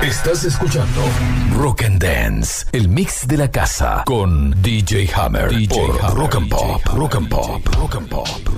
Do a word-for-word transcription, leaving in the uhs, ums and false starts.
Estás escuchando Rock and Dance, el mix de la casa con D J Hammer, D J por Hammer, Rock and Pop, Rock and Pop, Rock and Pop.